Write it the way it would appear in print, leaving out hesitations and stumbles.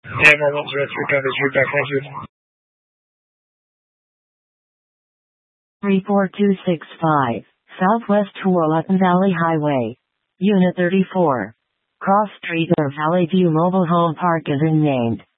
Yeah, Mobile 323 back on 34265, Southwest Tualatin Valley Highway. Unit 34. Cross Street or Valley View Mobile Home Park is unnamed.